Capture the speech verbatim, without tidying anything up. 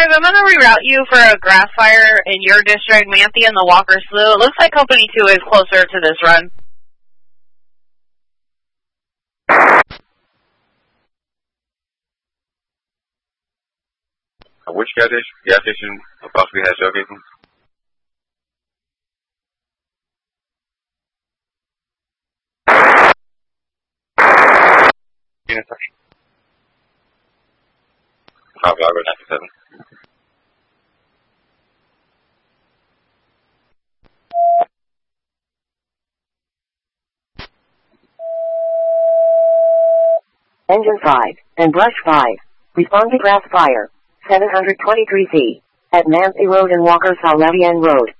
five, I'm going to reroute you for a grass fire in your district, Manthe and the Walker Slough. It looks like Company two is closer to this run. Which gas station, gas station possibly has showcasing? Intersection. Copy, I'll go ninety-seven. Engine five, and Brush five. Respond to grass fire. seven hundred twenty-three C. At Manthe Road and Walker Salvavian Road.